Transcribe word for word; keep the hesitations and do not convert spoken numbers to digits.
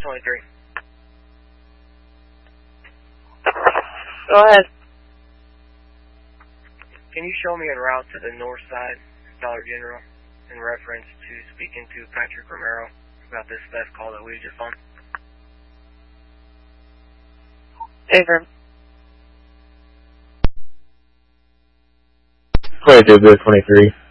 twenty-three. Go ahead. Can you show me en route to the north side, Dollar General, in reference to speaking to Patrick Romero about this theft call that we just on? Affirm. twenty-two, good, twenty-three.